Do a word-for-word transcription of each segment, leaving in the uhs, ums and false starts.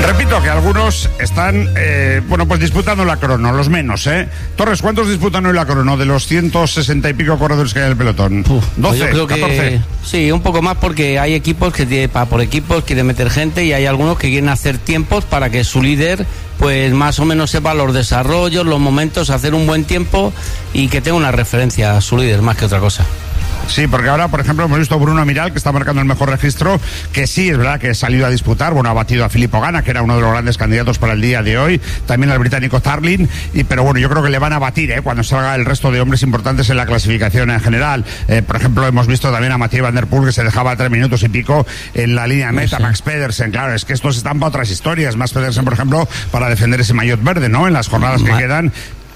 Repito que algunos están, eh, bueno, pues disputando la crono, los menos, ¿eh? Torres, ¿cuántos disputan hoy la crono de los ciento sesenta y pico corredores que hay en el pelotón? Uf, doce, pues yo creo catorce. Que, sí, un poco más, porque hay equipos que tiene, para por equipos quieren meter gente, y hay algunos que quieren hacer tiempos para que su líder pues más o menos sepa los desarrollos, los momentos, hacer un buen tiempo y que tenga una referencia a su líder más que otra cosa. Sí, porque ahora, por ejemplo, hemos visto a Bruno Amiral, que está marcando el mejor registro, que sí, es verdad que ha salido a disputar, bueno, ha batido a Filippo Ganna, que era uno de los grandes candidatos para el día de hoy, también al británico Tarlin, y, pero bueno, yo creo que le van a batir, ¿eh? Cuando salga el resto de hombres importantes en la clasificación en general. Eh, por ejemplo, hemos visto también a Mathieu Van Der Poel, que se dejaba tres minutos y pico en la línea de meta, sí. Max Pedersen, claro, es que estos están para otras historias, Max Pedersen, por ejemplo, para defender ese maillot verde, ¿no? En las jornadas Ma- que quedan.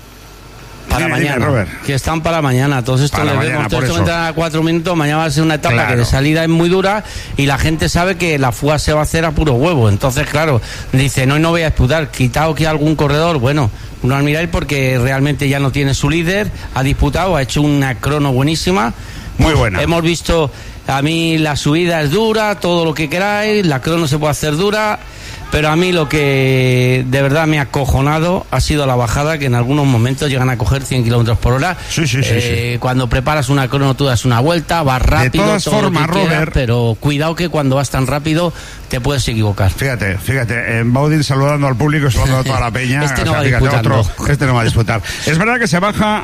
Para dime, mañana, dime, Robert. Que están para mañana. Todos estos les vemos, todos estos entran a cuatro minutos. Mañana va a ser una etapa claro. que de salida es muy dura y la gente sabe que la fuga se va a hacer a puro huevo. Entonces, claro, dice, no, no voy a disputar. Quitado que algún corredor, bueno, no admiráis porque realmente ya no tiene su líder. Ha disputado, ha hecho una crono buenísima. Muy buena. Hemos visto, a mí la subida es dura, todo lo que queráis, la crono se puede hacer dura. Pero a mí lo que de verdad me ha acojonado ha sido la bajada, que en algunos momentos llegan a coger cien kilómetros por hora. Sí, sí, sí, eh, sí. Cuando preparas una crono tú das una vuelta, vas rápido, de todas todo formas, lo que quieras, Robert, pero cuidado que cuando vas tan rápido te puedes equivocar. Fíjate, fíjate, en Baudin saludando al público, saludando a toda la peña. Este no o sea, va fíjate, disputando. Otro, este no va a disputar. Es verdad que se baja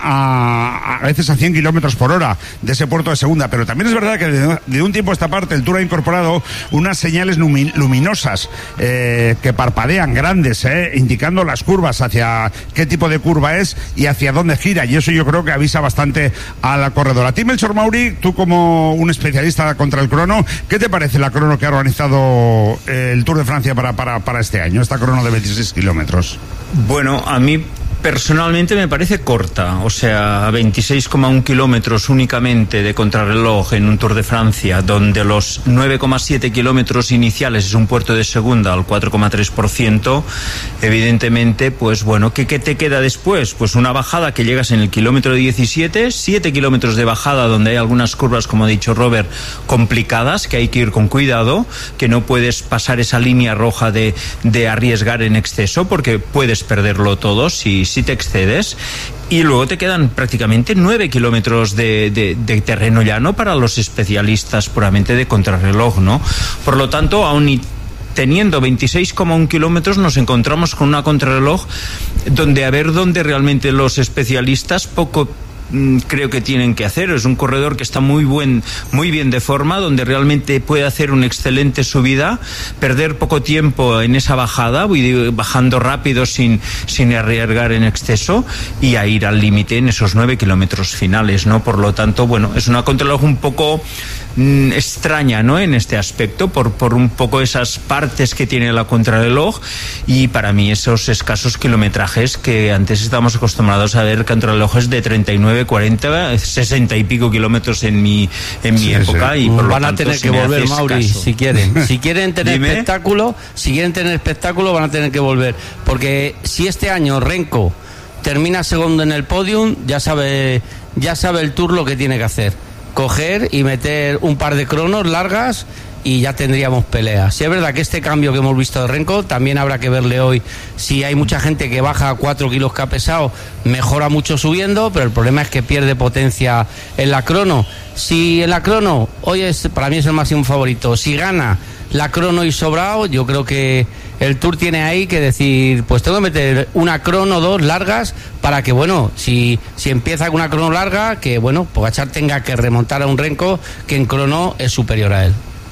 a, a veces a cien kilómetros por hora de ese puerto de segunda, pero también es verdad que de, de un tiempo a esta parte el Tour ha incorporado unas señales lumi, luminosas eh, que parpadean grandes, eh, indicando las curvas, hacia qué tipo de curva es y hacia dónde gira, y eso yo creo que avisa bastante a la corredora. Tim Melchor Mauri, tú como un especialista contra el crono, ¿qué te parece la crono que ha organizado el Tour de Francia para, para, para este año, esta crono de veintiséis kilómetros? Bueno, a mí personalmente me parece corta, o sea, veintiséis coma uno kilómetros únicamente de contrarreloj en un Tour de Francia, donde los nueve coma siete kilómetros iniciales es un puerto de segunda al cuatro coma tres por ciento, evidentemente, pues bueno, ¿qué, ¿qué te queda después? Pues una bajada que llegas en el kilómetro diecisiete, siete kilómetros de bajada donde hay algunas curvas, como ha dicho Robert, complicadas, que hay que ir con cuidado, que no puedes pasar esa línea roja de, de arriesgar en exceso, porque puedes perderlo todo si si te excedes, y luego te quedan prácticamente nueve kilómetros de, de, de terreno llano para los especialistas puramente de contrarreloj, ¿no? Por lo tanto, aún y teniendo veintiséis coma uno kilómetros, nos encontramos con una contrarreloj donde a ver dónde realmente los especialistas poco creo que tienen que hacer. Es un corredor que está muy buen, muy bien de forma, donde realmente puede hacer una excelente subida, perder poco tiempo en esa bajada, bajando rápido sin, sin arriesgar en exceso, y a ir al límite en esos nueve kilómetros finales, ¿no? Por lo tanto, bueno, es una contrarreloj un poco mmm, extraña, ¿no? En este aspecto, por, por un poco esas partes que tiene la contrarreloj, y para mí esos escasos kilometrajes que antes estábamos acostumbrados a ver contrarrelojes de treinta y nueve, cuarenta, sesenta y pico kilómetros en mi en mi sí, época, sí. Y por van lo a tanto, tener si que volver, Mauri, caso. si quieren si quieren tener Dime. espectáculo si quieren tener espectáculo van a tener que volver, porque si este año Renko termina segundo en el podium, ya sabe ya sabe el Tour lo que tiene que hacer, coger y meter un par de cronos largas y ya tendríamos pelea. Si es verdad que este cambio que hemos visto de Renko, también habrá que verle hoy. Si hay mucha gente que baja cuatro kilos que ha pesado, mejora mucho subiendo, pero el problema es que pierde potencia en la crono. Si en la crono, hoy es, para mí es el máximo favorito, si gana la crono y sobrado, yo creo que el Tour tiene ahí que decir, pues tengo que meter una crono, dos largas, para que, bueno, si, si empieza con una crono larga, que, bueno, Pogačar tenga que remontar a un Renko que en crono es superior a él.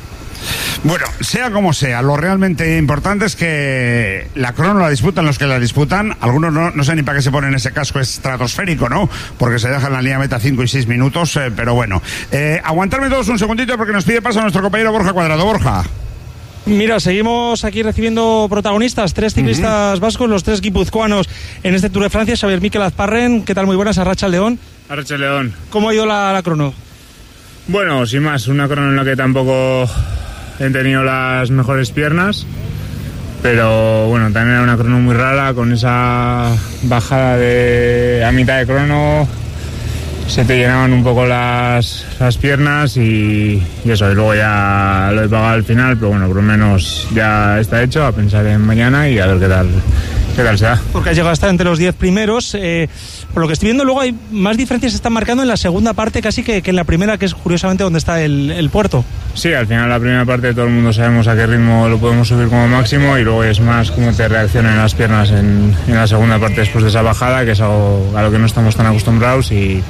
Bueno, sea como sea, lo realmente importante es que la crono la disputan los que la disputan. Algunos no, no sé ni para qué se ponen ese casco estratosférico, ¿no? Porque se dejan la línea meta cinco y seis minutos, eh, pero bueno. Eh, aguantarme todos un segundito porque nos pide paso a nuestro compañero Borja Cuadrado. Borja. Mira, seguimos aquí recibiendo protagonistas, tres ciclistas uh-huh. vascos, los tres guipuzcoanos en este Tour de Francia. Xavier Mikel Azparren, ¿qué tal? Muy buenas, Arratsaldeon. Arratsaldeon. ¿Cómo ha ido la, la crono? Bueno, sin más, una crono en la que tampoco he tenido las mejores piernas, pero bueno, también era una crono muy rara, con esa bajada de a mitad de crono se te llenaban un poco las, las piernas y, y eso, y luego ya lo he pagado al final, pero bueno, por lo menos ya está hecho, a pensar en mañana y a ver qué tal, qué tal se da. Porque has llegado a estar entre los diez primeros, eh, por lo que estoy viendo luego hay más diferencias, se están marcando en la segunda parte casi que, que en la primera, que es curiosamente donde está el, el puerto. Sí, al final la primera parte todo el mundo sabemos a qué ritmo lo podemos subir como máximo y luego es más cómo te reaccionan las piernas en, en la segunda parte después de esa bajada, que es algo a lo que no estamos tan acostumbrados y,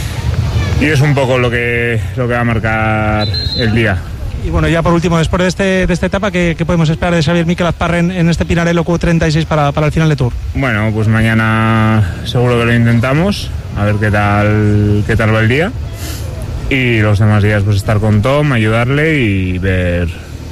y es un poco lo que, lo que va a marcar el día. Y bueno, ya por último, después de, este, de esta etapa, ¿qué, qué podemos esperar de Xavier Miquel Azparren en este Pinarello Q treinta y seis para, para el final de Tour? Bueno, pues mañana seguro que lo intentamos, a ver qué tal, qué tal va el día. Y los demás días pues estar con Tom, ayudarle y ver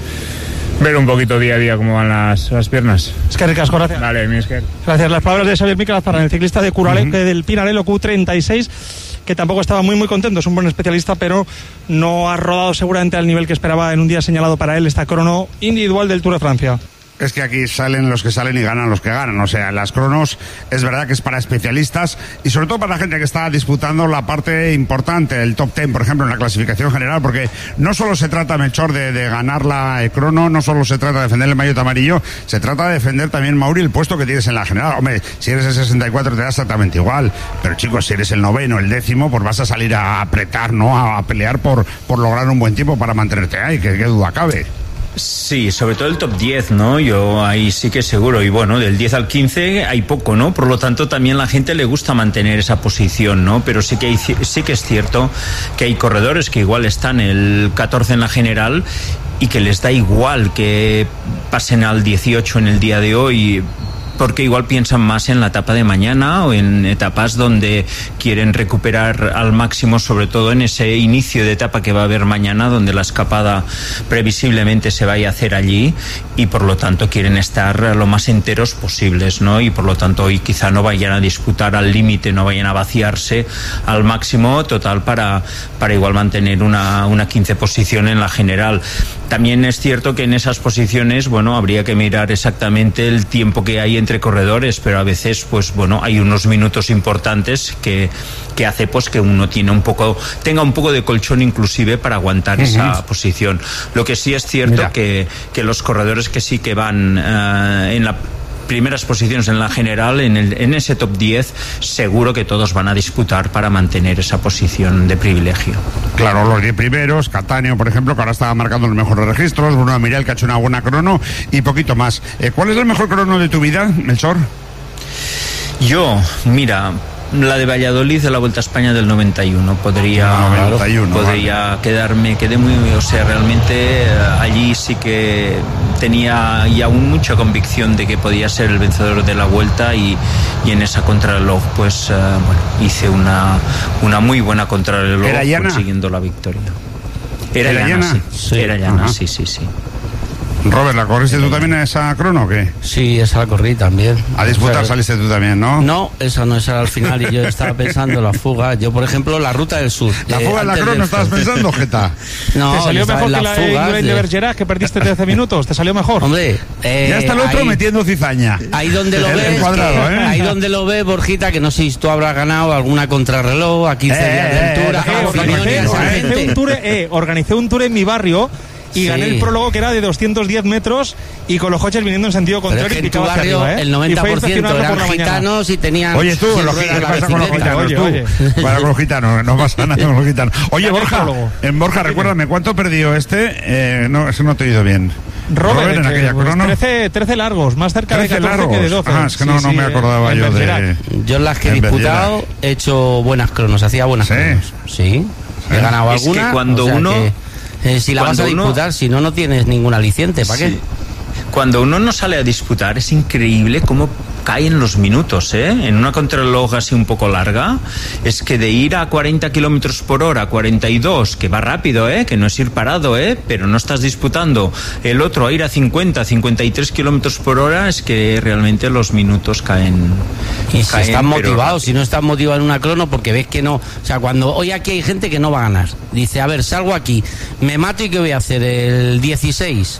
ver un poquito día a día cómo van las, las piernas. Es que ricasco, gracias. Vale, mi Esker. Gracias. Las palabras de Xavier Miquel Azparren, el ciclista de Curale, uh-huh. del Pinarello Q treinta y seis, que tampoco estaba muy muy contento, es un buen especialista, pero no ha rodado seguramente al nivel que esperaba en un día señalado para él esta crono individual del Tour de Francia. Es que aquí salen los que salen y ganan los que ganan. O sea, las cronos es verdad que es para especialistas y sobre todo para la gente que está disputando la parte importante, el top ten, por ejemplo, en la clasificación general, porque no solo se trata, Melchor, de, de ganar la crono, no solo se trata de defender el maillot amarillo, se trata de defender también, Mauri, el puesto que tienes en la general. Hombre, si eres el sesenta y cuatro te da exactamente igual, pero chicos, si eres el noveno, el décimo, pues vas a salir a apretar, ¿no? A, a pelear por, por lograr un buen tiempo para mantenerte ahí, que qué duda cabe. Sí, sobre todo el top diez, ¿no? Yo ahí sí que seguro. Y bueno, del diez al quince hay poco, ¿no? Por lo tanto, también a la gente le gusta mantener esa posición, ¿no? Pero sí que, hay, sí que es cierto que hay corredores que igual están el catorce en la general y que les da igual que pasen al dieciocho en el día de hoy, porque igual piensan más en la etapa de mañana o en etapas donde quieren recuperar al máximo, sobre todo en ese inicio de etapa que va a haber mañana, donde la escapada previsiblemente se vaya a hacer allí y por lo tanto quieren estar lo más enteros posibles, ¿no? Y por lo tanto hoy quizá no vayan a disputar al límite, no vayan a vaciarse al máximo total para, para igual mantener una, una quince posición en la general. También es cierto que en esas posiciones, bueno, habría que mirar exactamente el tiempo que hay entre corredores, pero a veces, pues bueno, hay unos minutos importantes que, que hace pues que uno tiene un poco, tenga un poco de colchón inclusive para aguantar uh-huh. esa posición. Lo que sí es cierto que, que los corredores que sí que van uh, en la primeras posiciones en la general, en, el, en ese top diez, seguro que todos van a disputar para mantener esa posición de privilegio. Claro, los diez primeros, Cattaneo, por ejemplo, que ahora estaba marcando los mejores registros, Bruno Mirel, que ha hecho una buena crono, y poquito más. Eh, ¿Cuál es el mejor crono de tu vida, Melchor? Yo, mira, la de Valladolid de la Vuelta a España del noventa y uno podría, noventa y uno, podría vale. quedarme, quedé muy, o sea, realmente allí sí que tenía y aún mucha convicción de que podía ser el vencedor de la Vuelta y, y en esa contrarreloj pues uh, bueno, hice una, una muy buena contrarreloj consiguiendo la victoria. Era, ¿Era llana, llana? Sí, sí. Era llana, sí, sí, sí. Robert, ¿la corriste tú también a esa crono o qué? Sí, esa la corrí también. A disputar pero... saliste tú también, ¿no? No, esa no, esa era al final y yo estaba pensando la fuga. Yo, por ejemplo, la ruta del sur. ¿La fuga en la crono estabas pensando, Jeta? No, ¿te salió mejor la que la fuga de, de Bergerac, que perdiste trece minutos? ¿Te salió mejor? Hombre, eh, ya está el otro ahí, metiendo cizaña. Ahí donde lo ves, cuadrado, que, ¿eh? ahí donde lo ves, Borjita, que no sé si tú habrás ganado alguna contrarreloj a quince eh, días de altura. Eh, organicé, organicé, un tour, eh, organicé un tour en mi barrio. Y sí. gané el prólogo que era de doscientos diez metros y con los coches viniendo en sentido contrario. Pero es que en tu barrio arriba, ¿eh? el noventa por ciento eran gitanos y tenían... Oye, tú, los, ¿qué pasa con los gitanos? Oye, tú, oye. Para con los gitanos, no pasa nada con los gitanos. Oye, Borja, en Borja, recuérdame, ¿cuánto perdió este? Eh, no, eso no te he oído bien. Robert, Robert en aquella pues crono. trece, trece largos, más cerca de catorce largos. que de doce. Ah, es que no, sí, no sí, me acordaba yo de... Yo en las que he disputado he hecho buenas cronos, hacía buenas ¿Sí? cronos. Sí, he ganado es alguna. Que cuando o sea uno... Que... Eh, si la vas a disputar, uno, si no, no tienes ningún aliciente, ¿para sí. qué? Cuando uno no sale a disputar, es increíble cómo caen los minutos, ¿eh? En una contrarreloj así un poco larga, es que de ir a cuarenta kilómetros por hora, cuarenta y dos, que va rápido, ¿eh? Que no es ir parado, ¿eh? Pero no estás disputando. El otro a ir a cincuenta, cincuenta y tres kilómetros por hora, es que realmente los minutos caen. Y caen, si estás motivado, si no estás motivado en una crono, porque ves que no. O sea, cuando hoy aquí hay gente que no va a ganar. Dice, a ver, salgo aquí, me mato y ¿qué voy a hacer? El dieciséis.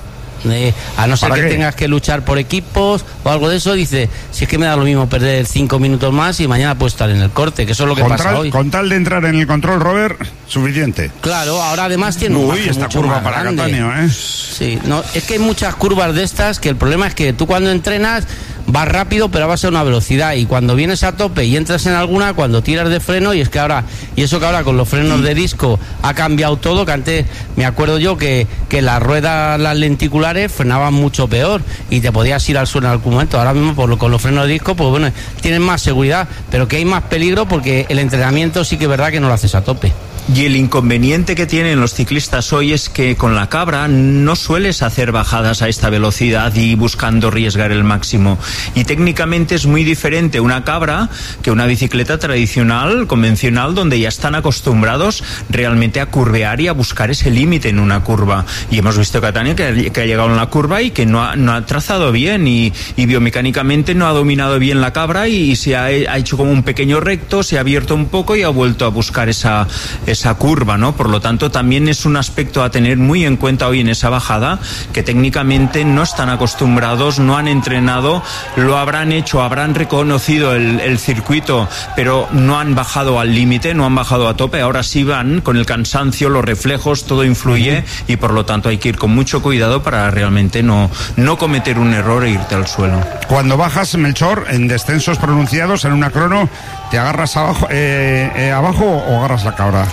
Eh, a no ser que qué? tengas que luchar por equipos o algo de eso, dice, si es que me da lo mismo perder cinco minutos más y mañana puedo estar en el corte, que eso es lo que con pasa tal, hoy. Con tal de entrar en el control, Robert, suficiente. Claro, ahora además tiene un Uy, margen esta mucho curva más para grande. Catania, ¿eh? Sí, no, es que hay muchas curvas de estas que el problema es que tú cuando entrenas vas rápido pero vas a una velocidad, y cuando vienes a tope y entras en alguna, cuando tiras de freno, y es que ahora, y eso que ahora con los frenos de disco ha cambiado todo, que antes me acuerdo yo que, que las ruedas, las lenticulares frenaban mucho peor y te podías ir al suelo en algún momento. Ahora mismo por lo, con los frenos de disco, pues bueno, tienes más seguridad, pero que hay más peligro porque el entrenamiento sí que es verdad que no lo haces a tope. Y el inconveniente que tienen los ciclistas hoy es que con la cabra no sueles hacer bajadas a esta velocidad y buscando arriesgar el máximo. Y técnicamente es muy diferente una cabra que una bicicleta tradicional, convencional, donde ya están acostumbrados realmente a curvear y a buscar ese límite en una curva. Y hemos visto Catania que, que ha llegado en la curva y que no ha, no ha trazado bien y, y biomecánicamente no ha dominado bien la cabra y, y se ha, ha hecho como un pequeño recto, se ha abierto un poco y ha vuelto a buscar esa esa curva, ¿no? Por lo tanto, también es un aspecto a tener muy en cuenta hoy en esa bajada, que técnicamente no están acostumbrados, no han entrenado, lo habrán hecho, habrán reconocido el, el circuito, pero no han bajado al límite, no han bajado a tope. Ahora sí van con el cansancio, los reflejos, todo influye, uh-huh. y por lo tanto hay que ir con mucho cuidado para realmente no, no cometer un error e irte al suelo. Cuando bajas, Melchor, en descensos pronunciados en una crono, ¿te agarras abajo, eh, eh, abajo o agarras la cabra?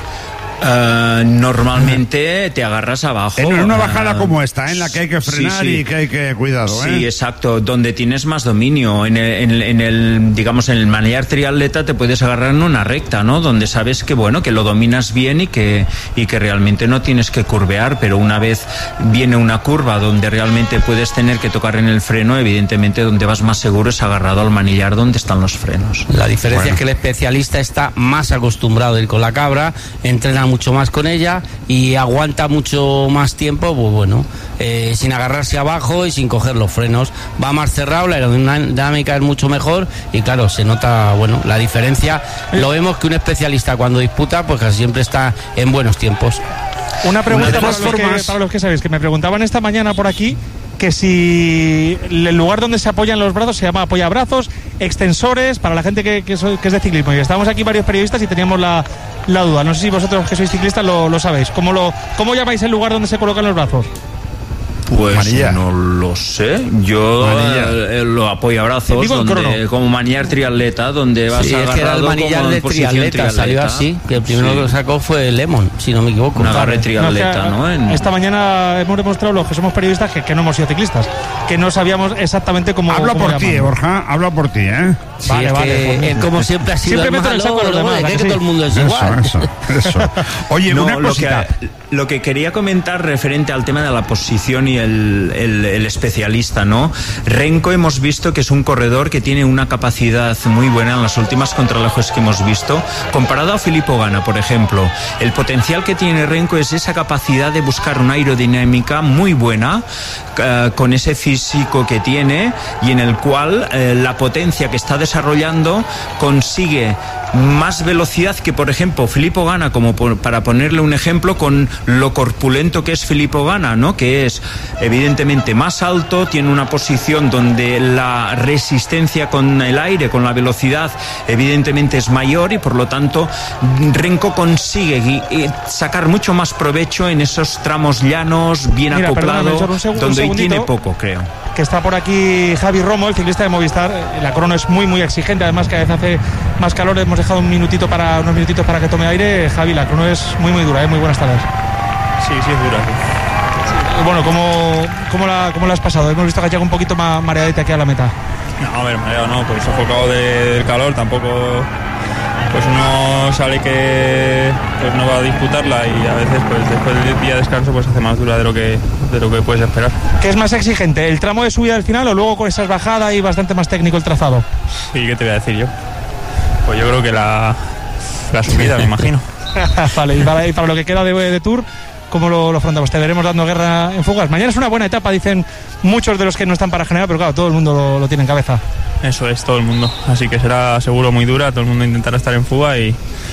Uh, normalmente te agarras abajo. En una bajada uh, como esta, en la que hay que frenar, sí, sí. y que hay que cuidado. Sí, ¿eh? exacto, donde tienes más dominio. En el, en, en el, digamos, en el manejar triatleta te puedes agarrar en una recta, ¿no? Donde sabes que, bueno, que lo dominas bien y que, y que realmente no tienes que curvear, pero una vez viene una curva donde realmente puedes tener que tocar en el freno, evidentemente donde vas más seguro es agarrado al manillar donde están los frenos. La diferencia bueno. es que el especialista está más acostumbrado a ir con la cabra, entrena mucho más con ella y aguanta mucho más tiempo, pues bueno, eh, sin agarrarse abajo y sin coger los frenos. Va más cerrado, la aerodinámica es mucho mejor y claro, se nota, bueno, la diferencia. Lo vemos que un especialista cuando disputa, pues casi siempre está en buenos tiempos. Una pregunta Una para, los que, para los que sabéis, que me preguntaban esta mañana por aquí que si el lugar donde se apoyan los brazos se llama apoyabrazos, extensores, para la gente que, que, soy, que es de ciclismo. Y estábamos aquí varios periodistas y teníamos la, la duda. No sé si vosotros que sois ciclistas lo, lo sabéis. ¿Cómo, lo, ¿Cómo llamáis el lugar donde se colocan los brazos? Pues manilla. No lo sé. Yo eh, lo apoyo a brazos, donde, como manillar triatleta, donde vas sí, agarrado es que era el manillar como de triatleta, triatleta, salió así, que el primero sí. que lo sacó fue Lemon, si no me equivoco. Un agarre triatleta, ¿no? En... Esta mañana hemos demostrado los que somos periodistas que, que no hemos sido ciclistas, que no sabíamos exactamente cómo. Habla cómo por ti, eh, Borja, habla por ti, ¿eh? Sí, vale, es vale. Que, pues, como siempre ha sido siempre el malo, el saco los demás, ¿no? que sí. que todo el mundo es igual. Eso, eso, eso. Oye, no, una cosita. Lo que, lo que quería comentar referente al tema de la posición y el, el, el especialista, ¿no? Renko hemos visto que es un corredor que tiene una capacidad muy buena en las últimas contrarrelojes que hemos visto, comparado a Filippo Ganna, por ejemplo. El potencial que tiene Renko es esa capacidad de buscar una aerodinámica muy buena, uh, con ese físico que tiene y en el cual uh, la potencia que está desarrollando consigue más velocidad que, por ejemplo, Filippo Ganna, como por, para ponerle un ejemplo, con lo corpulento que es Filippo Ganna, ¿no? Que es evidentemente más alto, tiene una posición donde la resistencia con el aire, con la velocidad, evidentemente es mayor y por lo tanto Renko consigue y, y sacar mucho más provecho en esos tramos llanos, bien Mira, acoplado, perdona, un segundo, donde un hoy tiene poco, creo. Que está por aquí Javi Romo, el ciclista de Movistar. La crono es muy muy exigente, además cada vez hace más calor. Hemos dejado un minutito para unos minutitos para que tome aire. Javi, la crono es muy muy dura, ¿eh? Muy buenas tardes. Sí, sí es dura. Sí. Bueno, ¿cómo, cómo, la, ¿cómo la has pasado? Hemos visto que ha llegado un poquito más mareadita aquí a la meta. No, a ver, mareado no, pues sofocado de, del calor, tampoco pues uno sabe que pues no va a disputarla y a veces pues después del día de descanso pues hace más dura de lo que de lo que puedes esperar. ¿Qué es más exigente, el tramo de subida al final o luego con esas bajadas y bastante más técnico el trazado? Sí, ¿qué te voy a decir yo? Pues yo creo que la, la subida, me imagino. Vale, y para, y para lo que queda de, de Tour, ¿cómo lo, lo afrontamos? Te veremos dando guerra en fugas. Mañana es una buena etapa, dicen muchos de los que no están para generar, pero claro, todo el mundo lo, lo tiene en cabeza. Eso es, todo el mundo. Así que será seguro muy dura, todo el mundo intentará estar en fuga y,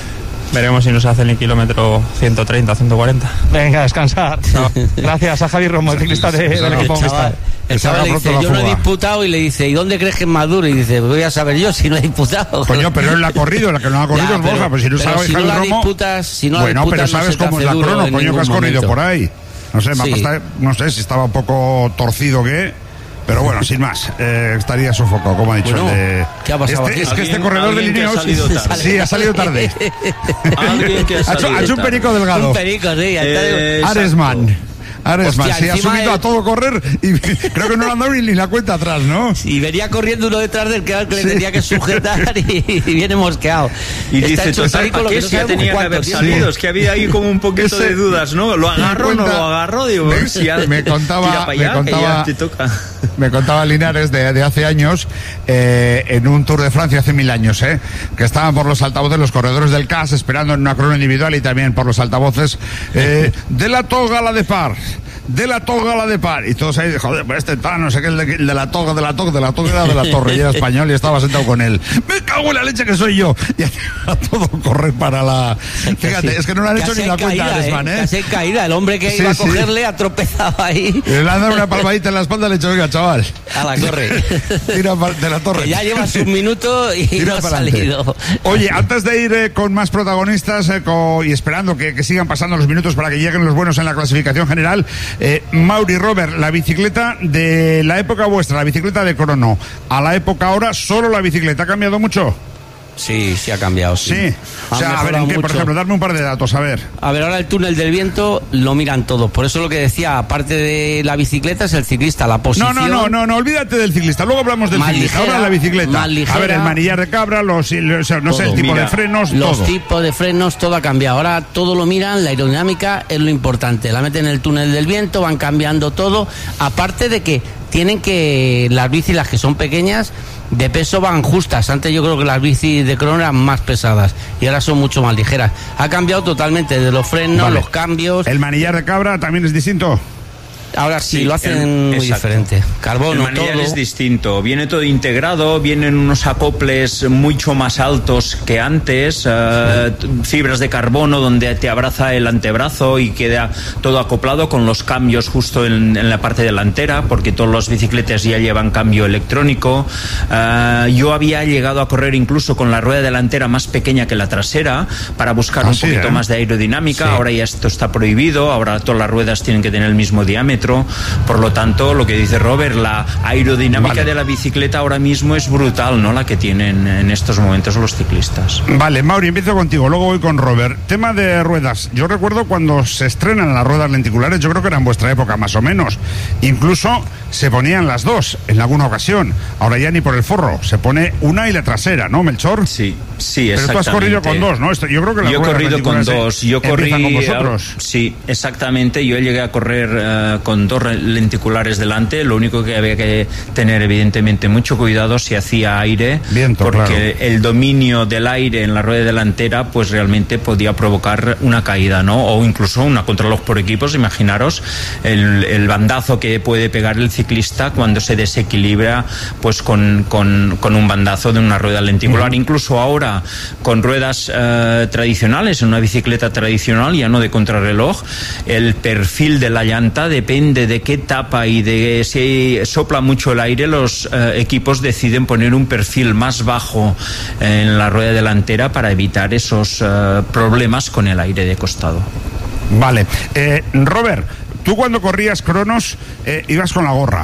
veremos si nos hacen el kilómetro ciento treinta, ciento cuarenta. Venga, a descansar. No. Gracias a Javi Romo, el ciclista de, del equipo Movistar. El chaval le dice, yo no he disputado, y le dice, ¿y dónde crees que es más duro? Y dice, voy a saber yo si no he disputado. Coño, pero él la ha corrido, la que no ha corrido ya, es Borja, pues si no sabes si Javi no la Romo... disputas, si no bueno, la disputas, pero sabes no cómo es la crono, coño, que has corrido momento. por ahí. No sé, sí. Mapa, no sé si estaba un poco torcido que... Pero bueno, sin más, eh, estaría sofocado, como ha dicho bueno, el de... ¿qué ha pasado este, aquí? Es que este corredor de Lineos... Sí, ha salido tarde. Alguien que ha, ha, hecho, ha hecho un perico delgado. Un perico, sí. Eh, Aresman. Aresman, Hostia, sí, ha subido el... a todo correr y creo que no le han dado ni la cuenta atrás, ¿no? Y venía corriendo uno detrás del que, era el que sí. le tenía que sujetar y, y viene mosqueado. Y Está dice, hecho un perico, lo que no ya tenía que haber salido, es que había ahí como un poquito Ese, de dudas, ¿no? ¿Lo agarro o no lo agarro? Digo, me, si ya, me contaba, allá, me contaba, ya te toca. Me contaba Linares de, de hace años, eh, en un Tour de Francia hace mil años, eh, que estaban por los altavoces los corredores del C A S esperando en una crono individual y también por los altavoces eh, de la toga a la de par. De la toga a la de par. Y todos ahí, joder, pues este tal, no sé qué, el de, el de la toga, de la toga, de la toga era de la torre. Y era español y estaba sentado con él. Me cago en la leche que soy yo. Y a todo correr para la... Fíjate, es que no le han hecho ni la cuenta a Aresman, ¿eh? Casi caída. El hombre que sí, iba a sí. cogerle ha tropezado ahí. Y le han dado una palmadita en la espalda y le he dicho, venga, chaval. A la corre. Tira de la torre. Que ya llevas un minuto y Tira no ha para salido. Adelante. Oye, antes de ir eh, con más protagonistas eh, con, y esperando que, que sigan pasando los minutos para que lleguen los buenos en la clasificación general, eh, Mauri, Robert, la bicicleta de la época vuestra, la bicicleta de crono, a la época ahora, solo la bicicleta, ¿ha cambiado mucho? Sí, sí ha cambiado, sí. Sí, o sea, a ver, ¿en qué, por ejemplo, darme un par de datos, a ver. A ver, ahora el túnel del viento lo miran todos, por eso lo que decía, aparte de la bicicleta, es el ciclista, la posición... No, no, no, no, no, olvídate del ciclista, luego hablamos del ciclista, ligera, ahora la bicicleta. Ligera, a ver, el manillar de cabra, los, los no sé, el tipo mira, de frenos, los todo. tipos de frenos, todo ha cambiado, ahora todo lo miran, la aerodinámica es lo importante, la meten en el túnel del viento, van cambiando todo, aparte de que tienen que, las bicis, las que son pequeñas, de peso van justas. Antes yo creo que las bicis de crono eran más pesadas y ahora son mucho más ligeras. Ha cambiado totalmente de los frenos, vale. Los cambios. ¿El manillar de cabra también es distinto? Ahora sí, sí lo hacen el, muy exacto. diferente. Carbono, el manillar todo. es distinto. Viene todo integrado, vienen unos acoples mucho más altos que antes, uh, fibras de carbono donde te abraza el antebrazo y queda todo acoplado con los cambios justo en, en la parte delantera, porque todas las bicicletas ya llevan cambio electrónico. Uh, yo había llegado a correr incluso con la rueda delantera más pequeña que la trasera para buscar ah, un sí, poquito ¿eh? más de aerodinámica. Sí. Ahora ya esto está prohibido, ahora todas las ruedas tienen que tener el mismo diámetro. Por lo tanto, lo que dice Robert, la aerodinámica vale. de la bicicleta ahora mismo es brutal, ¿no? La que tienen en estos momentos los ciclistas. Vale, Mauri, empiezo contigo, luego voy con Robert. Tema de ruedas. Yo recuerdo cuando se estrenan las ruedas lenticulares, yo creo que era en vuestra época más o menos. Incluso se ponían las dos en alguna ocasión. Ahora ya ni por el forro, se pone una y la trasera, ¿no, Melchor? Sí, sí, exactamente. Pero tú has corrido con dos, ¿no? Esto, yo creo que las yo he corrido con dos. Yo corrí con vosotros. Sí, exactamente. Yo llegué a correr uh, con dos lenticulares delante. Lo único que había que tener evidentemente mucho cuidado si hacía aire, Viento, porque claro. el dominio del aire en la rueda delantera pues realmente podía provocar una caída, ¿no? O incluso una contrarreloj por equipos. Imaginaros el, el bandazo que puede pegar el ciclista cuando se desequilibra pues con, con, con un bandazo de una rueda lenticular. Mm. Incluso ahora con ruedas uh, tradicionales, en una bicicleta tradicional, ya no de contrarreloj, el perfil de la llanta depende de qué etapa y de si sopla mucho el aire, los uh, equipos deciden poner un perfil más bajo en la rueda delantera para evitar esos uh, problemas con el aire de costado. Vale. Eh, Robert, tú cuando corrías cronos eh, ibas con la gorra.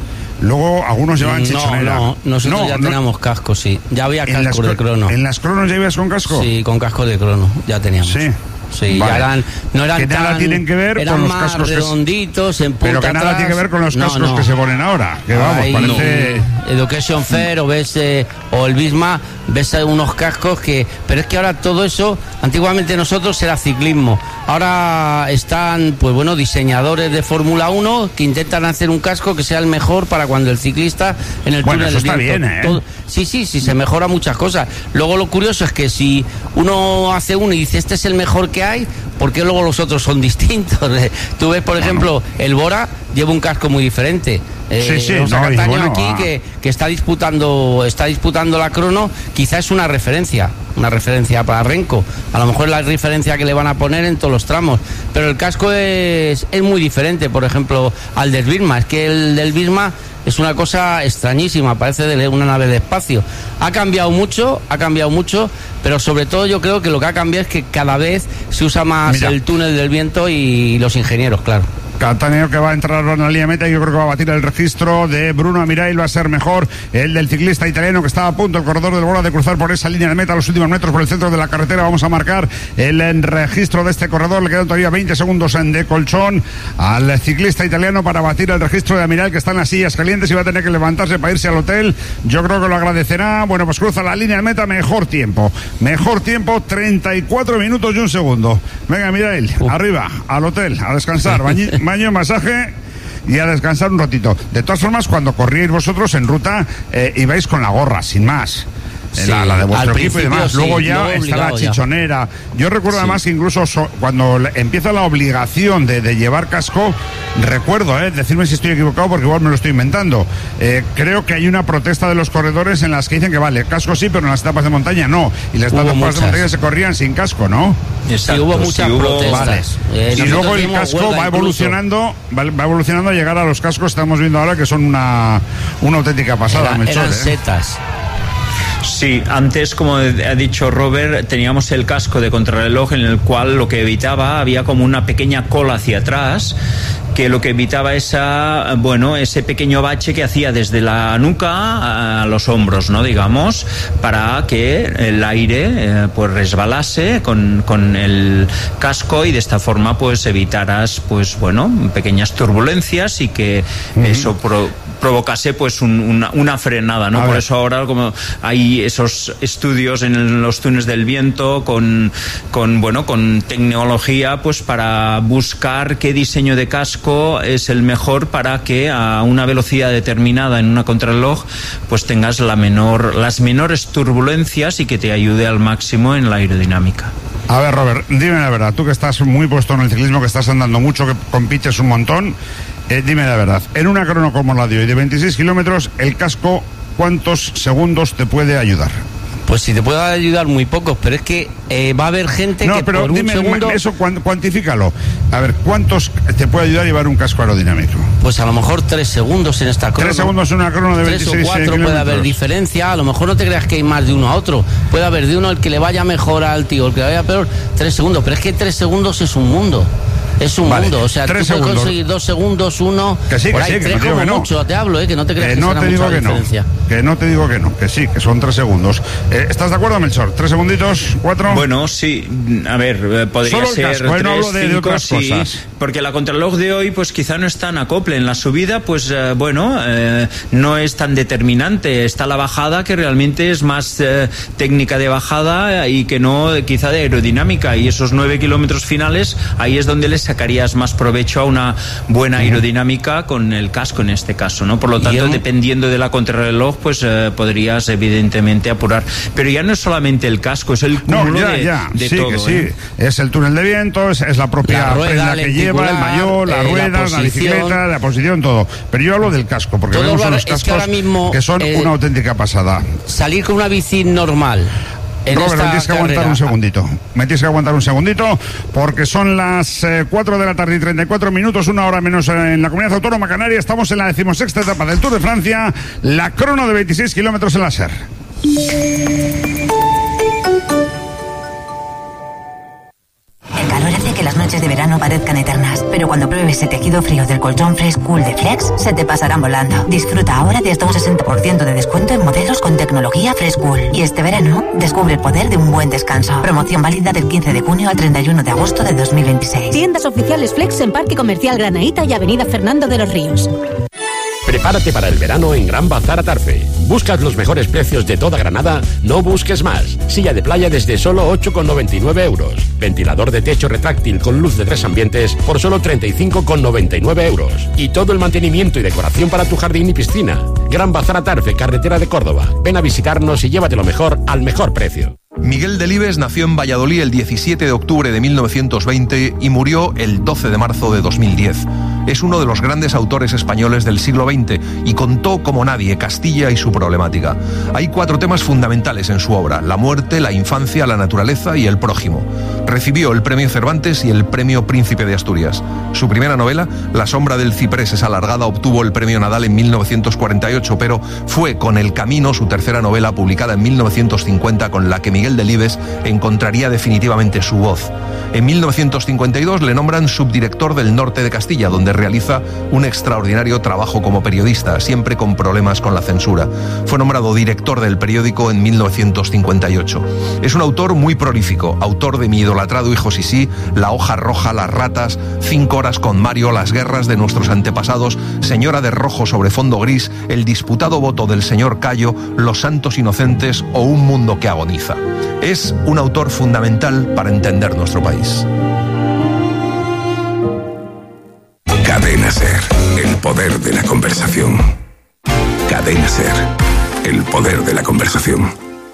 Luego algunos llevaban chichonera. No, no, nosotros no, ya no. teníamos casco, sí. Ya había casco de crono. ¿En las cronos ya ibas con casco? Sí, con casco de crono, ya teníamos. Sí. Sí, vale. ya eran, no eran que tan, nada tienen que ver eran con los más cascos redonditos, en punta pero que nada atrás. tiene que ver con los cascos no, no. que se ponen ahora. Que vamos, Ay, parece. No. Education Fair o ves eh, o el Bisma, ves unos cascos que, pero es que ahora todo eso, antiguamente nosotros era ciclismo. Ahora están, pues bueno, diseñadores de Fórmula uno que intentan hacer un casco que sea el mejor para cuando el ciclista en el bueno, túnel eso está viento, bien, ¿eh? todo, sí, sí, sí, se mejora muchas cosas. Luego lo curioso es que si uno hace uno y dice este es el mejor que hay, ¿por qué luego los otros son distintos? Tú ves, por ejemplo, el Bora lleva un casco muy diferente. Eh, sí, sí, o sea, no, Cattaneo bueno, aquí ah. que, que está disputando está disputando la crono, quizás es una referencia, una referencia para Renko. A lo mejor es la referencia que le van a poner en todos los tramos, pero el casco es, es muy diferente, por ejemplo, al del Visma. Es que el del Visma es una cosa extrañísima, parece de una nave de espacio. Ha cambiado mucho, ha cambiado mucho, pero sobre todo yo creo que lo que ha cambiado es que cada vez se usa más Mira. el túnel del viento y los ingenieros, claro. Cattaneo que va a entrar en la línea meta y yo creo que va a batir el registro de Bruno Amirail, va a ser mejor el del ciclista italiano que estaba a punto, el corredor del Bora, de cruzar por esa línea de meta los últimos metros por el centro de la carretera. Vamos a marcar el registro de este corredor, le quedan todavía veinte segundos en de colchón al ciclista italiano para batir el registro de Amirail, que está en las sillas calientes y va a tener que levantarse para irse al hotel. Yo creo que lo agradecerá. Bueno, pues cruza la línea de meta, mejor tiempo, mejor tiempo, treinta y cuatro minutos y un segundo. Venga, Amirail, uh. arriba, al hotel, a descansar, bañi baño, masaje y a descansar un ratito. De todas formas, cuando corríais vosotros en ruta, eh, ibais con la gorra, sin más. Sí, la, la de vuestro equipo y demás. Sí, luego ya luego está la chichonera. Ya. Yo recuerdo sí. además que incluso so, cuando empieza la obligación de, de llevar casco, recuerdo, eh, decirme si estoy equivocado porque igual me lo estoy inventando. Eh, creo que hay una protesta de los corredores en las que dicen que vale, casco sí, pero en las etapas de montaña no. Y las etapas de montaña se corrían sin casco, ¿no? Exacto, sí, hubo muchas sí, hubo, protestas. Vale. Eh, y luego el casco va evolucionando, va, va evolucionando a llegar a los cascos que estamos viendo ahora, que son una, una auténtica pasada. Era, Melchor, eran eh. setas. Sí, antes, como ha dicho Robert, teníamos el casco de contrarreloj en el cual lo que evitaba, había como una pequeña cola hacia atrás, que lo que evitaba esa, bueno, ese pequeño bache que hacía desde la nuca a los hombros, ¿no? Digamos, para que el aire eh, pues resbalase con, con el casco y de esta forma pues evitaras, pues bueno, pequeñas turbulencias y que uh-huh. eso pro, provocase pues un, una, una frenada, ¿no? Por eso ahora como hay esos estudios en los túneles del viento con, con bueno, con tecnología pues para buscar qué diseño de casco es el mejor para que a una velocidad determinada en una contrarreloj pues tengas la menor, las menores turbulencias y que te ayude al máximo en la aerodinámica. A ver, Robert, dime la verdad, tú que estás muy puesto en el ciclismo, que estás andando mucho, que compites un montón, eh, dime la verdad, en una crono como la de hoy de veintiséis kilómetros, el casco, ¿cuántos segundos te puede ayudar? Pues si te puede ayudar muy pocos, pero es que eh, va a haber gente no, que pero por dime, un segundo... eso cuantifícalo. A ver, ¿cuántos te puede ayudar a llevar un casco aerodinámico? Pues a lo mejor tres segundos en esta crono. Tres segundos en una crono de veintiséis kilómetros. Tres o cuatro puede haber diferencia. A lo mejor no te creas que hay más de uno a otro. Puede haber de uno el que le vaya mejor al tío, el que le vaya peor, tres segundos. Pero es que tres segundos es un mundo. Es un vale, mundo, o sea, tú puedes conseguir dos segundos, uno, que sí, por que ahí, sí, tres que como no. mucho, te hablo, eh, que no te creas que, que no será te digo mucha que diferencia. No, que no te digo que no, que sí, que son tres segundos. Eh, ¿Estás de acuerdo, Melchor? ¿Tres segunditos? ¿Cuatro? Bueno, sí, a ver, podría Solo ser casco, tres, no hablo de, cinco, de otras sí, cosas. Porque la contrarreloj de hoy, pues quizá no es tan acople. En la subida, pues eh, bueno, eh, no es tan determinante. Está la bajada, que realmente es más eh, técnica de bajada y que no quizá de aerodinámica. Y esos nueve kilómetros finales, ahí es donde le sacarías más provecho a una buena aerodinámica con el casco en este caso, ¿no? Por lo tanto, un... dependiendo de la contrarreloj, pues eh, podrías evidentemente apurar. Pero ya no es solamente el casco, es el cúmulo no, ya, de, ya. de sí, todo. Que sí, ¿eh? Es el túnel de viento, es, es la propia la rueda, prenda que lleva, el maillot, las eh, ruedas, la, la bicicleta, la posición, todo. Pero yo hablo del casco, porque todo vemos unos es cascos que, ahora mismo, que son eh, una auténtica pasada. Salir con una bici normal. Robert, me tienes que aguantar carrera. un segundito. Me tienes que aguantar un segundito, porque son las eh, cuatro de la tarde y treinta y cuatro minutos, una hora menos en la Comunidad Autónoma Canaria. Estamos en la decimosexta etapa del Tour de Francia, la crono de veintiséis kilómetros en la S E R. El calor hace que las noches de verano parezcan eternas, pero cuando pruebes el tejido frío del colchón Fresh Cool de Flex, se te pasarán volando. Disfruta ahora de hasta un sesenta por ciento de descuento en modelos con tecnología Fresh Cool. Y este verano, descubre el poder de un buen descanso. Promoción válida del quince de junio al treinta y uno de agosto de dos mil veintiséis. Tiendas oficiales Flex en Parque Comercial Granaíta y Avenida Fernando de los Ríos. Prepárate para el verano en Gran Bazar Atarfe. ¿Buscas los mejores precios de toda Granada? No busques más. Silla de playa desde solo ocho con noventa y nueve euros. Ventilador de techo retráctil con luz de tres ambientes por solo treinta y cinco con noventa y nueve euros. Y todo el mantenimiento y decoración para tu jardín y piscina. Gran Bazar Atarfe, carretera de Córdoba. Ven a visitarnos y llévate lo mejor al mejor precio. Miguel Delibes nació en Valladolid el diecisiete de octubre de mil novecientos veinte y murió el doce de marzo de dos mil diez. Es uno de los grandes autores españoles del siglo veinte y contó como nadie Castilla y su problemática. Hay cuatro temas fundamentales en su obra: la muerte, la infancia, la naturaleza y el prójimo. Recibió el premio Cervantes y el premio Príncipe de Asturias. Su primera novela, La sombra del ciprés es alargada, obtuvo el premio Nadal en mil novecientos cuarenta y ocho, pero fue con El camino, su tercera novela, publicada en mil novecientos cincuenta, con la que Miguel Delibes encontraría definitivamente su voz. En mil novecientos cincuenta y dos le nombran subdirector del Norte de Castilla, donde realiza un extraordinario trabajo como periodista, siempre con problemas con la censura. Fue nombrado director del periódico en mil novecientos cincuenta y ocho. Es un autor muy prolífico, autor de Mi idolatrado hijo Sisí, La hoja roja, Las ratas, Cinco horas con Mario, Las guerras de nuestros antepasados, Señora de rojo sobre fondo gris, El disputado voto del señor Cayo, Los santos inocentes o Un mundo que agoniza. Es un autor fundamental para entender nuestro país. Cadena Ser, el poder de la conversación. Cadena Ser, el poder de la conversación.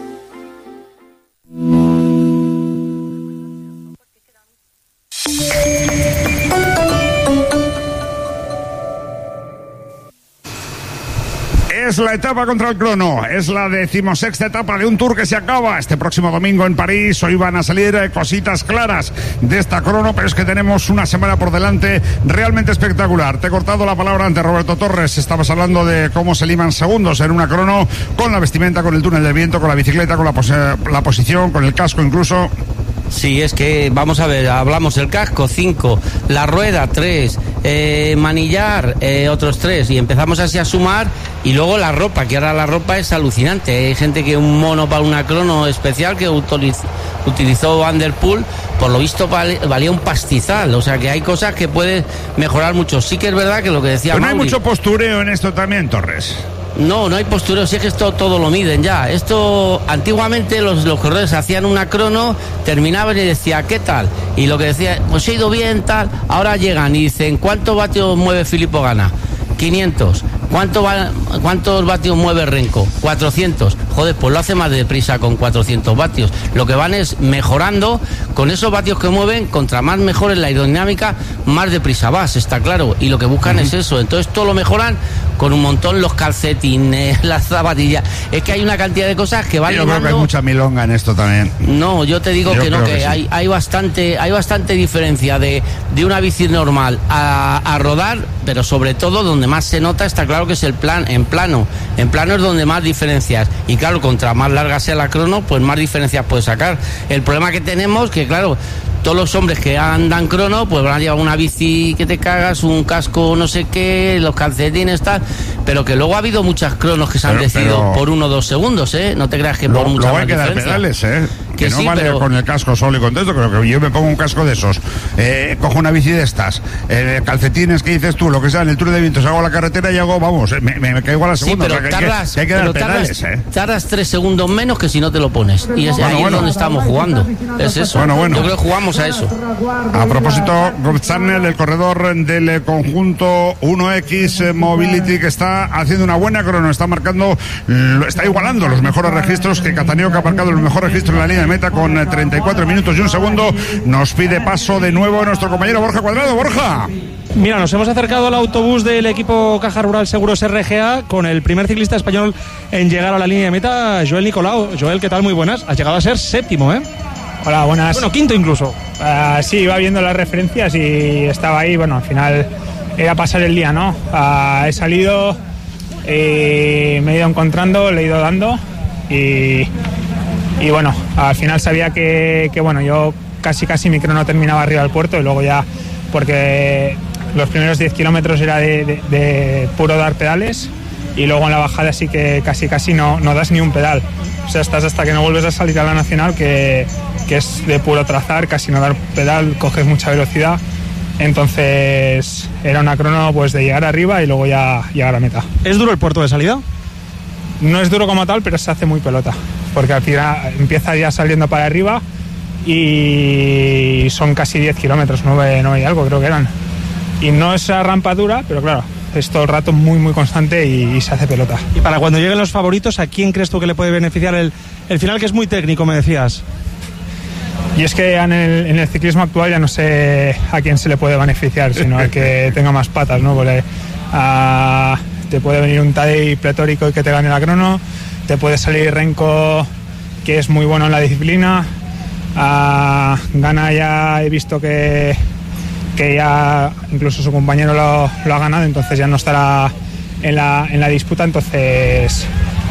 Es la etapa contra el crono, es la decimosexta etapa de un Tour que se acaba este próximo domingo en París. Hoy van a salir eh, cositas claras de esta crono, pero es que tenemos una semana por delante realmente espectacular. Te he cortado la palabra ante Roberto Torres, estabas hablando de cómo se liman segundos en una crono, con la vestimenta, con el túnel del viento, con la bicicleta, con la, pos la posición, con el casco incluso. Sí, es que, vamos a ver, hablamos el casco, cinco, la rueda, tres, eh, manillar, eh, otros tres, y empezamos así a sumar, y luego la ropa, que ahora la ropa es alucinante. Hay gente que un mono para una crono especial que utiliz, utilizó Van der Poel, por lo visto vale, valía un pastizal, o sea que hay cosas que pueden mejorar mucho. Sí que es verdad que lo que decía Pero no hay Mauri, mucho postureo en esto también, Torres. No, no hay postureo, si es que esto todo lo miden ya. Esto, antiguamente los, los corredores hacían una crono, terminaban y decía, ¿qué tal? Y lo que decía, pues he ido bien, tal. Ahora llegan y dicen, ¿cuántos vatios mueve Filippo Ganna? quinientos. ¿Cuánto va, ¿Cuántos vatios mueve Renko? cuatrocientos. Joder, pues lo hace más deprisa con cuatrocientos vatios. Lo que van es mejorando con esos vatios que mueven, contra más mejores la aerodinámica, más deprisa vas, está claro. Y lo que buscan uh-huh. es eso. Entonces todo lo mejoran con un montón, los calcetines, las zapatillas. Es que hay una cantidad de cosas que van Yo limando. creo que hay mucha milonga en esto también. No, yo te digo yo que no, que, que sí. hay, hay bastante, hay bastante diferencia de, de una bici normal a, a rodar, pero sobre todo donde más se nota está claro que es el plan, en plano. En plano es donde más diferencias. Y claro, contra más larga sea la crono, pues más diferencias puedes sacar. El problema que tenemos, que claro, todos los hombres que andan crono, pues van a llevar una bici que te cagas, un casco no sé qué, los calcetines, tal, pero que luego ha habido muchas cronos que se han pero, decidido pero... por uno o dos segundos, ¿eh? No te creas que lo, por mucha luego más hay que diferencia. dar pedales, ¿eh? Que, que no sí, vale pero... con el casco solo y contento, creo que yo me pongo un casco de esos, eh, cojo una bici de estas, eh, calcetines que dices tú, lo que sea, en el Tour de Vientos, hago la carretera y hago, vamos, me, me, me caigo a la segunda. Sí, pero o sea, que tardas, hay que, que hay que dar pedales, tardas, ¿eh? tardas tres segundos menos que si no te lo pones. Y es, bueno, ahí bueno. es donde estamos jugando. Es eso. Bueno, bueno. Yo creo que jugamos a eso. A propósito, Gobcharnel, el corredor del conjunto uno equis Mobility, que está haciendo una buena crono, está marcando, está igualando los mejores registros que Cataneo, que ha marcado el mejor registro en la línea de meta con treinta y cuatro minutos y un segundo. Nos pide paso de nuevo nuestro compañero Borja Cuadrado. Borja. Mira, nos hemos acercado al autobús del equipo Caja Rural Seguros R G A con el primer ciclista español en llegar a la línea de meta, Joel Nicolau. Joel, ¿qué tal? Muy buenas. Has llegado a ser séptimo, ¿eh? Hola, buenas. Bueno, quinto incluso. Uh, sí, iba viendo las referencias y estaba ahí. Bueno, al final era pasar el día, ¿no? Uh, he salido, eh, me he ido encontrando, le he ido dando y, y bueno, al final sabía que, que, bueno, yo casi casi mi crono terminaba arriba del puerto y luego ya, porque los primeros diez kilómetros era de, de, de puro dar pedales y luego en la bajada sí que casi casi no, no das ni un pedal. O sea, estás hasta que no vuelves a salir a la nacional, que, que es de puro trazar, casi no dar pedal, coges mucha velocidad. Entonces era una crono pues de llegar arriba y luego ya llegar a meta. ¿Es duro el puerto de salida? No es duro como tal, pero se hace muy pelota, porque al final empieza ya saliendo para arriba y son casi diez kilómetros, nueve, nueve y algo creo que eran. Y no es la rampa dura, pero claro, es todo el rato muy muy constante y, y se hace pelota. Y para cuando lleguen los favoritos, ¿a quién crees tú que le puede beneficiar el, el final, que es muy técnico, me decías? Y es que en el, en el ciclismo actual ya no sé a quién se le puede beneficiar, sino al que tenga más patas, ¿no? Porque uh, te puede venir un Tadej pletórico y que te gane la crono, te puede salir Renko, que es muy bueno en la disciplina, uh, gana ya, he visto que, que ya incluso su compañero lo, lo ha ganado, entonces ya no estará en la, en la disputa, entonces...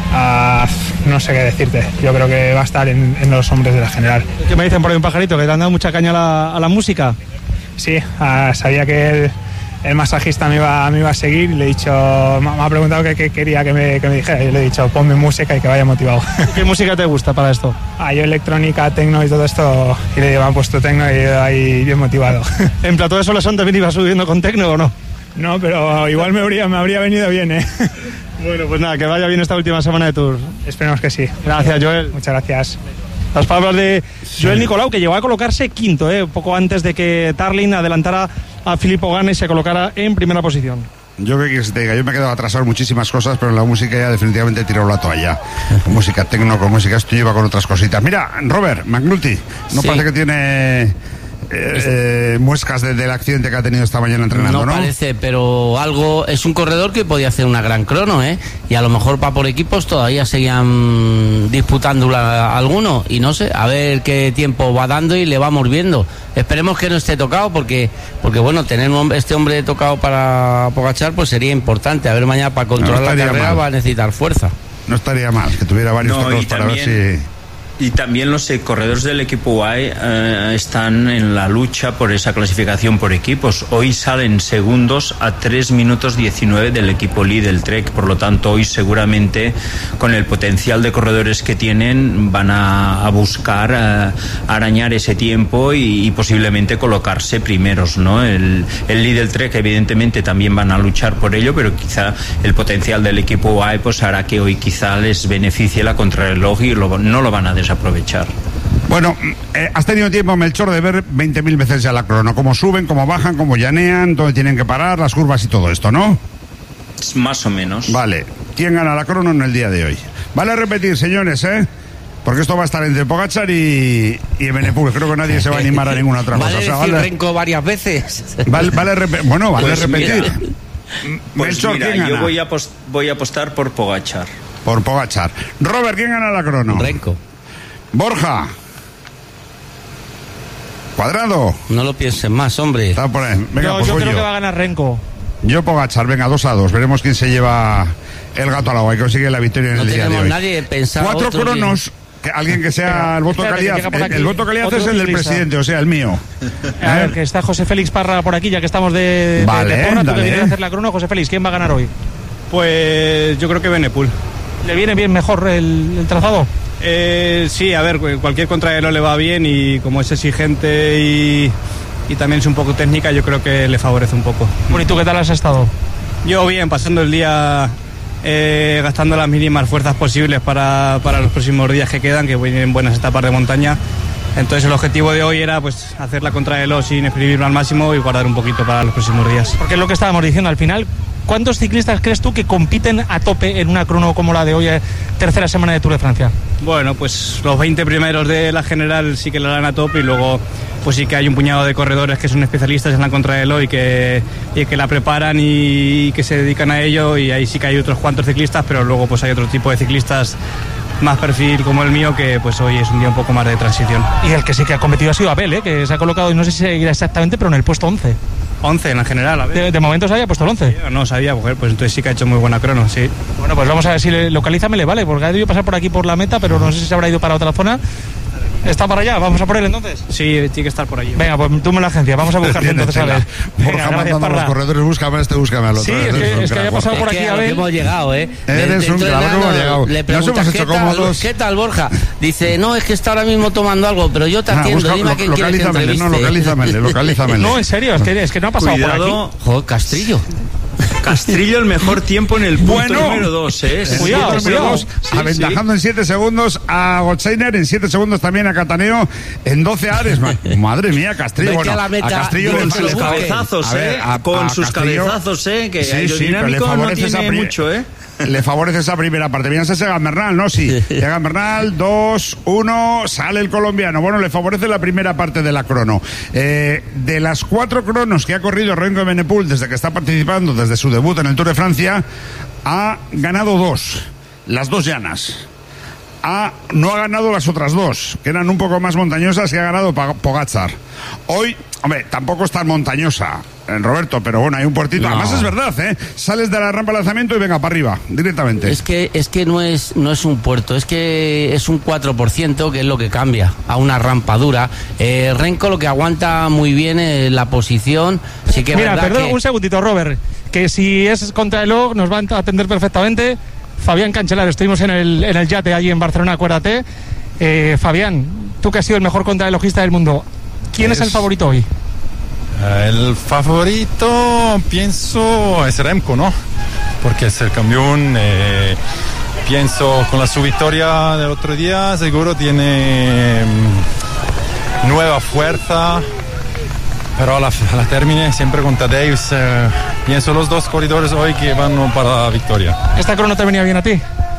Uh, no sé qué decirte, yo creo que va a estar en, en los hombres de la general. ¿Qué me dicen por ahí un pajarito? ¿Que te han dado mucha caña a la, a la música? Sí, uh, sabía que el, el masajista me iba, me iba a seguir y le he dicho, me, me ha preguntado qué, qué quería que me, que me dijera y le he dicho ponme música y que vaya motivado. ¿Qué música te gusta para esto? Ah, yo electrónica, tecno y todo esto, y le digo, me han puesto tecno y yo ahí bien motivado. ¿En Plató de Solesón también ibas subiendo con tecno o no? No, pero igual me habría, me habría venido bien, ¿eh? Bueno, pues nada, que vaya bien esta última semana de Tour. Esperemos que sí. Gracias, Joel. Muchas gracias. Las palabras de Joel Nicolau, que llegó a colocarse quinto, ¿eh? Poco antes de que Tarlin adelantara a Filippo Ganna y se colocara en primera posición. Yo creo que te diga, yo me he quedado atrasado en muchísimas cosas, pero en la música ya definitivamente he tirado la toalla. Con música tecno, con música esto lleva con otras cositas. Mira, Robert McNulty, no sí. parece que tiene... Eh, eh, muescas de, del accidente que ha tenido esta mañana entrenando, ¿no? No parece, pero algo, es un corredor que podía hacer una gran crono, ¿eh? Y a lo mejor para por equipos todavía seguían disputándola alguno y no sé, a ver qué tiempo va dando y le vamos viendo. Esperemos que no esté tocado porque, porque bueno, tener un hombre, este hombre tocado para Pogačar pues sería importante. A ver mañana para controlar no la carrera mal. Va a necesitar fuerza. No estaría mal que tuviera varios no, tocados para también... ver si... Y también los eh, corredores del equipo U A E eh, están en la lucha por esa clasificación por equipos. Hoy salen segundos a tres minutos diecinueve del equipo Lidl Trek. Por lo tanto, hoy seguramente con el potencial de corredores que tienen van a, a buscar eh, arañar ese tiempo y, y posiblemente colocarse primeros, ¿no? El, el Lidl Trek evidentemente también van a luchar por ello, pero quizá el potencial del equipo U A E pues hará que hoy quizá les beneficie la contrarreloj y lo, no lo van a aprovechar. Bueno, eh, has tenido tiempo, Melchor, de ver veinte mil veces ya la crono, cómo suben, cómo bajan, cómo llanean, dónde tienen que parar, las curvas y todo esto, ¿no? Más o menos. Vale, ¿quién gana la crono en el día de hoy? Vale a repetir, señores, ¿eh? Porque esto va a estar entre Pogačar y, y Evenepoel. Creo que nadie se va a animar a ninguna otra ¿Vale cosa. Decir o sea, vale Renko varias veces? Vale, vale repe- bueno, vale pues repetir. Mira, pues Melchor, mira, ¿quién gana? Yo voy a, post- voy a apostar por Pogačar. Por Pogačar. Robert, ¿quién gana la crono? Renko. Borja. Cuadrado. No lo piensen más, hombre. Está por ahí. Venga, no, pues yo creo yo. que va a ganar Renko. Yo Pogačar, venga, dos a dos. Veremos quién se lleva el gato al agua y consigue la victoria en no el día de hoy. No tenemos nadie pensado. Cuatro cronos. Que alguien que sea el voto de calidad. El, el voto de calidad es el del presidente, o sea, el mío. A ver, que está José Félix Parra por aquí, ya que estamos de, de, vale, de porra. Tú dale. que quieres hacer la crono, José Félix, ¿quién va a ganar hoy? Pues yo creo que Evenepoel. ¿Le viene bien mejor el, el trazado? Eh, sí, a ver, cualquier contrarreloj le va bien y como es exigente y, y también es un poco técnica, yo creo que le favorece un poco. Bueno, ¿y tú qué tal has estado? Yo bien, pasando el día eh, gastando las mínimas fuerzas posibles para, para los próximos días que quedan, que vienen buenas etapas de montaña. Entonces el objetivo de hoy era pues hacer la contrarreloj sin exprimirlo al máximo y guardar un poquito para los próximos días. Porque es lo que estábamos diciendo al final. ¿Cuántos ciclistas crees tú que compiten a tope en una crono como la de hoy, eh, tercera semana de Tour de Francia? Bueno, pues los veinte primeros de la general sí que la harán a tope y luego pues sí que hay un puñado de corredores que son especialistas en la contrarreloj y que, y que la preparan y, y que se dedican a ello, y ahí sí que hay otros cuantos ciclistas, pero luego pues hay otro tipo de ciclistas más perfil como el mío, que pues hoy es un día un poco más de transición. Y el que sí que ha competido ha sido Abel, ¿eh? Que se ha colocado, no sé si seguirá exactamente, pero en el puesto once. once en la general, a ver. De, de momento se había puesto el once. Sí, no sabía, pues entonces sí que ha hecho muy buena crono, sí. Bueno, pues vamos a ver si le, localízame le vale, porque ha debido pasar por aquí por la meta, pero no sé si se habrá ido para otra zona. ¿Está para allá? ¿Vamos a por él entonces? Sí, tiene que estar por allí. Venga, pues tú me la agencia, vamos a buscarle entonces a ver. Venga, mandando a los corredores, búscame a este, búscame al otro. Sí, es que, es que haya pasado por es aquí que a ver. hemos llegado, ¿eh? Eres un claro que hemos llegado. Le preguntas, ¿qué tal, ¿qué tal, Borja? Dice, no, es que está ahora mismo tomando algo, pero yo te atiendo, ah, dime a quién quieres que entreviste. No, localízamele, localízamele. No, en serio, es que, es que no ha pasado Cuidado. por aquí. Joder, Castrillo. Castrillo el mejor tiempo en el punto bueno, número dos, ¿eh? Cuidado, punto cuidado. Dos, sí, aventajando sí. en siete segundos a Gotzeiner, en siete segundos también a Cataneo, en doce a Ares. Madre mía, Castrillo. Bueno, a, a Castrillo con le sus cabezazos, ¿eh? A, con a sus Castrillo, cabezazos, ¿eh? Que sí, aerodinámico sí, no tiene pri- mucho, ¿eh? le favorece esa primera parte. Mira, ese es Egan Bernal, ¿no? Sí. Egan Bernal, dos, uno, sale el colombiano. Bueno, le favorece la primera parte de la crono. Eh, de las cuatro cronos que ha corrido Renko Evenepoel desde que está participando, desde su debut en el Tour de Francia, ha ganado dos, las dos llanas. Ha, no ha ganado las otras dos, que eran un poco más montañosas, que ha ganado Pogačar. Hoy, hombre, tampoco es tan montañosa, eh, Roberto, pero bueno, hay un puertito. No. Además es verdad, ¿eh? Sales de la rampa de lanzamiento y venga para arriba, directamente. Es que, es que no es, no es un puerto, es que es un cuatro por ciento, que es lo que cambia a una rampa dura. Eh, Renko lo que aguanta muy bien es la posición. Sí que Mira, perdón, que... un segundito, Robert, que si es contra el O G nos van a atender perfectamente. Fabián Cancellara, estuvimos en el, en el yate allí en Barcelona, acuérdate. Eh, Fabián, tú que has sido el mejor contrarrelojista del mundo, ¿quién es, es el favorito hoy? El favorito, pienso, es Remco, ¿no? Porque es el campeón. Eh, pienso con la su victoria del otro día, seguro tiene um, nueva fuerza. Pero a la, a la termine siempre con Tadej, eh, pienso los dos corredores hoy que van para la victoria. ¿Esta crono te venía bien a ti?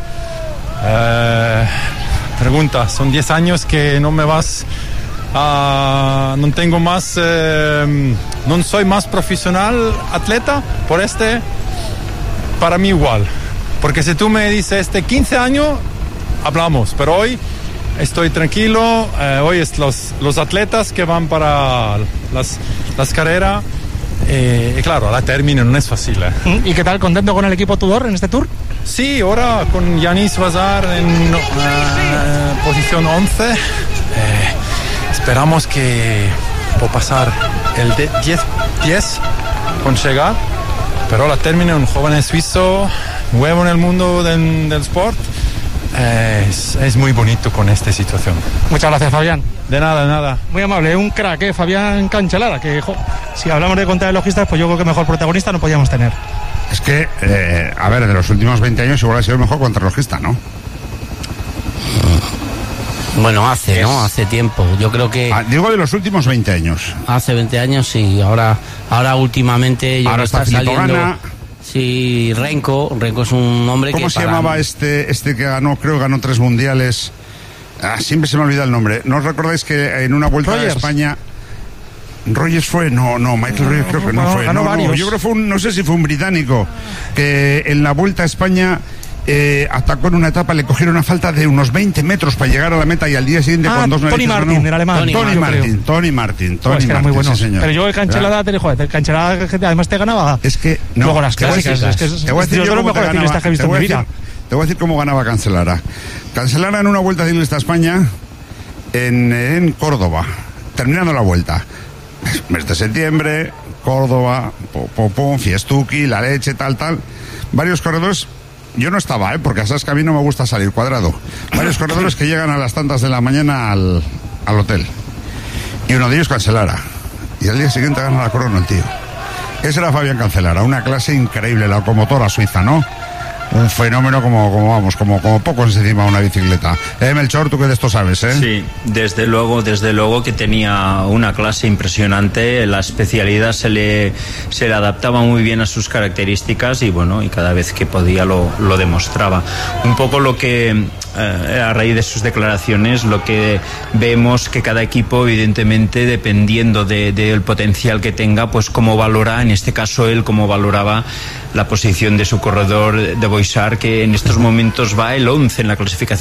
Eh, pregunta, son diez años que no me vas a... no tengo más... Eh, no soy más profesional atleta, por este, para mí igual. Porque si tú me dices este quince años, hablamos, pero hoy... Estoy tranquilo, eh, hoy es los, los atletas que van para las, las carreras, eh, y claro, la termine no es fácil. Eh. ¿Y qué tal, contento con el equipo Tudor en este Tour? Sí, ahora con Yanis Bazar en uh, posición once, eh, esperamos que pueda pasar el diez diez con llegar, pero la termine un joven suizo, nuevo en el mundo del, del sport. Es, es muy bonito con esta situación. Muchas gracias, Fabián. De nada, de nada. Muy amable, un crack, ¿eh? Fabián Cancellara, que jo, si hablamos de contrarrelojistas, pues yo creo que mejor protagonista no podíamos tener. Es que, eh, a ver, de los últimos veinte años igual ha sido el mejor contrarrelojista, ¿no? Bueno, hace, ¿no? Hace tiempo. Yo creo que... Ah, digo de los últimos veinte años. Hace veinte años, sí. Ahora, ahora últimamente... Yo ahora está, está saliendo... Gana. Sí, Renko, Renko es un hombre que... ¿Cómo se para... llamaba este este que ganó, creo que ganó tres mundiales? Ah, siempre se me olvida el nombre. ¿No os recordáis que en una vuelta Rogers. a España... Rogers fue, no, no, Michael Rogers creo que no, no fue. No, no, yo creo que fue un, no sé si fue un británico, que en la vuelta a España... Eh, atacó en una etapa, le cogieron una falta de unos veinte metros para llegar a la meta y al día siguiente ah, con dos Tony Martin, no, el alemán. Tony, Tony Martin, Tony Martin, Tony Martin, Martin, muy bueno. Sí, señor. Pero yo el Cancellara te dijo, el Cancellara además te ganaba. Es que no, luego las clásicas, es que es, te voy a decir yo los mejores ciclistas que he visto en mi vida. Te voy a decir cómo ganaba Cancellara. Cancellara en una vuelta ciclista a España en, en Córdoba, terminando la vuelta. Mes de septiembre, Córdoba, Popón, Fiestuki, La Leche, tal, tal. Varios corredores. Yo no estaba, ¿eh? Porque sabes que a mí no me gusta salir cuadrado. Varios corredores que llegan a las tantas de la mañana al, al hotel. Y uno de ellos Cancellara. Y al día siguiente gana la crono el tío. Ese era Fabián Cancellara, una clase increíble, la locomotora suiza, ¿no? Un fenómeno como, como vamos, como, como pocos encima de una bicicleta. Eh, Melchor, tú que de esto sabes, ¿eh? Sí, desde luego, desde luego que tenía una clase impresionante, la especialidad se le, se le adaptaba muy bien a sus características y bueno, y cada vez que podía lo, lo demostraba. Un poco lo que, eh, a raíz de sus declaraciones, lo que vemos que cada equipo, evidentemente, dependiendo de, del potencial que tenga, pues cómo valora, en este caso él, cómo valoraba la posición de su corredor de Boixar, que en estos momentos va el once en la clasificación